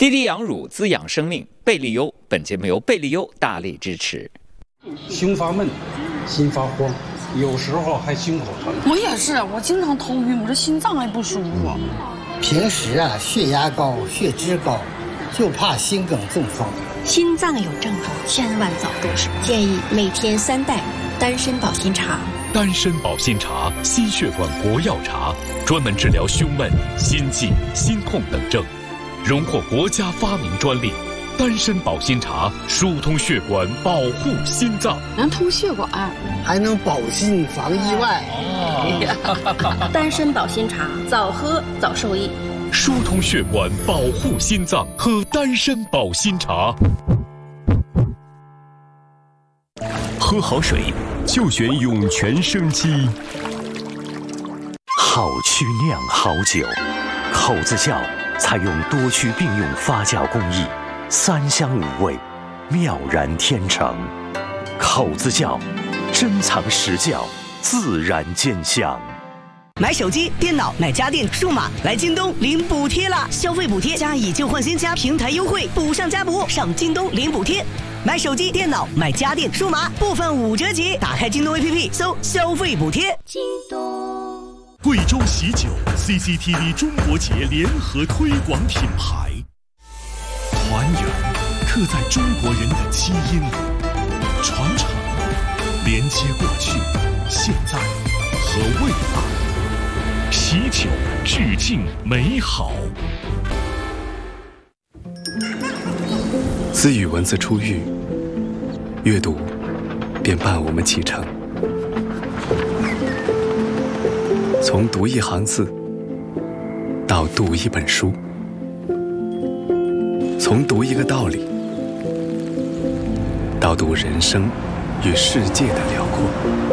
滴滴养乳滋养生命，贝利优。本节目由贝利优大力支持。 胸发闷，心发慌，有时候还胸口疼。 我也是，我经常头晕，我这心脏还不舒服。 平时血压高、血脂高，就怕心梗中风。 心脏有症状，千万早重视。建议每天3袋丹参保心茶。 丹参保心茶，心血管国药茶，专门治疗胸闷、心悸、心痛等症，荣获国家发明专利。丹参保心茶疏通血管，保护心脏， 能通血管， 还能保心防意外。 丹参保心茶，早喝早受益。 疏通血管，保护心脏，喝丹参保心茶。 喝好水就选涌泉生机。好曲酿好酒，口子窖采用多曲并用发酵工艺，3香5味，妙然天成。口子窖珍藏实窖，自然见香。 买手机、电脑、买家电、数码，来京东领补贴啦！消费补贴加以旧换新加平台优惠，补上加补，上京东领补贴。买手机、电脑、买家电、数码，部分5折起。打开京东 APP， 搜消费补贴。 京东。 贵州喜酒 CCTV 中国节联合推广品牌，团圆刻在中国人的基因里，传承连接过去、现在和未来。喜酒致敬美好。 自与文字初遇，阅读便伴我们启程。从读一行字到读一本书，从读一个道理到读人生与世界的辽阔。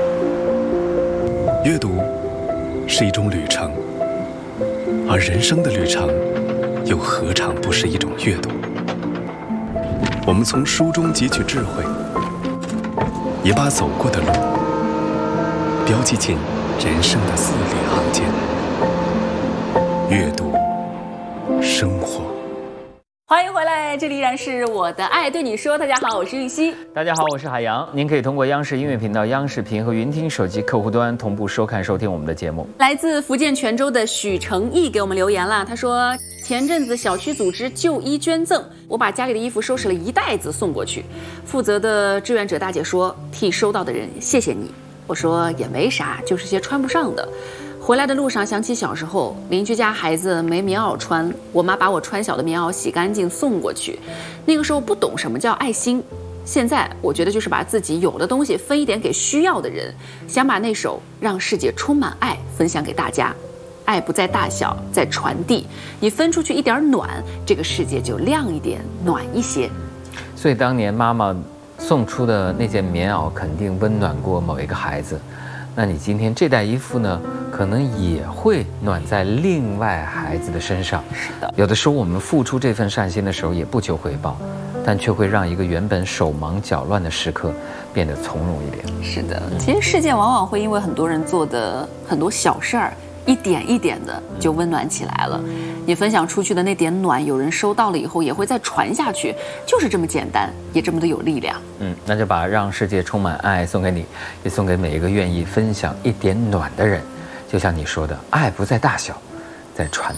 阅读是一种旅程，而人生的旅程又何尝不是一种阅读？我们从书中汲取智慧，也把走过的路标记进人生的字里行间。阅读，生活。 欢迎回来，这里依然是我的爱对你说。大家好，我是玉溪。 大家好，我是海洋。您可以通过央视音乐频道、央视频和云听手机客户端同步收看、收听我们的节目。 来自福建泉州的许成义给我们留言了，他说：前阵子小区组织旧衣捐赠，我把家里的衣服收拾了1袋子送过去。负责的志愿者大姐说：替收到的人谢谢你。我说也没啥，就是些穿不上的。回来的路上想起小时候，邻居家孩子没棉袄穿，我妈把我穿小的棉袄洗干净送过去。那个时候不懂什么叫爱心，现在我觉得就是把自己有的东西分一点给需要的人，想把那首让世界充满爱分享给大家。爱不在大小，在传递。你分出去一点暖，这个世界就亮一点，暖一些。 所以当年妈妈送出的那件棉袄肯定温暖过某一个孩子，那你今天这袋衣服呢，可能也会暖在另外孩子的身上。 是的， 有的时候我们付出这份善心的时候也不求回报，但却会让一个原本手忙脚乱的时刻变得从容一点。 是的，其实世界往往会因为很多人做的很多小事儿，一点一点的就温暖起来了。你分享出去的那点暖，有人收到了以后也会再传下去，就是这么简单，也这么的有力量。 那就把让世界充满爱送给你，也送给每一个愿意分享一点暖的人。就像你说的，爱不在大小，在传